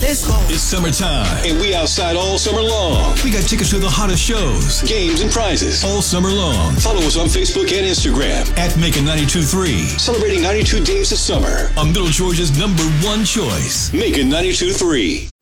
Let's go. It's summertime, And we outside all summer long. we got tickets to the hottest shows Games and prizes. all summer long. Follow us on Facebook and Instagram. At Macon 92.3, Celebrating 92 days of summer. Middle Georgia's #1 choice. Macon 92.3.